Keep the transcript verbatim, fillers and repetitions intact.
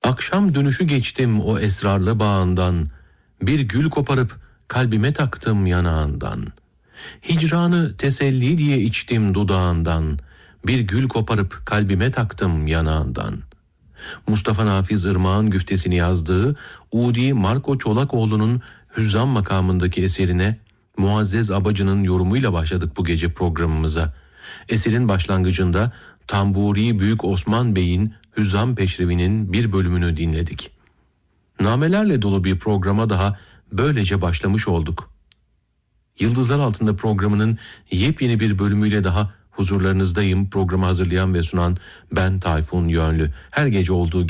Akşam dönüşü geçtim o esrarlı bağından, bir gül koparıp kalbime taktım yanağından. Hicranı teselli diye içtim dudağından, bir gül koparıp kalbime taktım yanağından. Mustafa Nafiz Irmak'ın güftesini yazdığı Udi Marco Çolakoğlu'nun Hüzzam makamındaki eserine Muazzez Abacı'nın yorumuyla başladık bu gece programımıza. Eserin başlangıcında Tamburi Büyük Osman Bey'in Hüzzam Peşrevi'nin bir bölümünü dinledik. Namelerle dolu bir programa daha böylece başlamış olduk. Yıldızlar Altında programının yepyeni bir bölümüyle daha huzurlarınızdayım. Programı hazırlayan ve sunan ben Tayfun Yönlü. Her gece olduğu